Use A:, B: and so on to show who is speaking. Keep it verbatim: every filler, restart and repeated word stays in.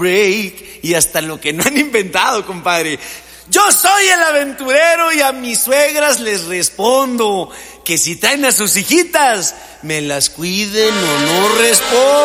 A: break y hasta lo que no han inventado, compadre. Yo soy el aventurero y a mis suegras les respondo que si traen a sus hijitas, me las cuiden o no respondo.